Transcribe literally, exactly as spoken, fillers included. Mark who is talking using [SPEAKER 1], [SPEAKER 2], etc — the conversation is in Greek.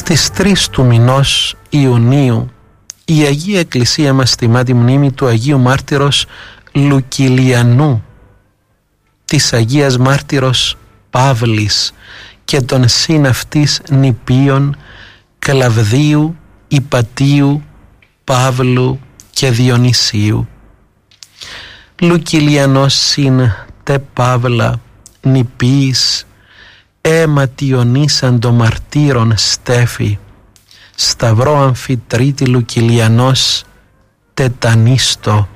[SPEAKER 1] Στις τρεις του μηνός Ιουνίου η Αγία Εκκλησία μας τιμά τη μνήμη του Αγίου Μάρτυρος Λουκιλιανού, της Αγίας Μάρτυρος Παύλης και των συναυτής νηπίων Κλαβδίου, Ιπατίου, Παύλου και Διονυσίου. Λουκιλιανός συν τε Παύλα νηπίης αιματιονίσαν των μαρτύρων στέφη, σταυρό αμφιτρίτη Λουκιλιανός τετανίστο,